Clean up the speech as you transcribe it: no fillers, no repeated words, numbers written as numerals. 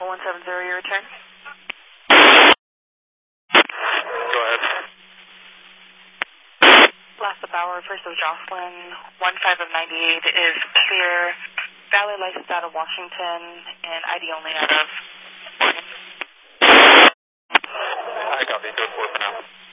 4170, your return. Go ahead. Last of hour, first of Jocelyn, 15 of 98 is clear. Valid license out of Washington and ID only out of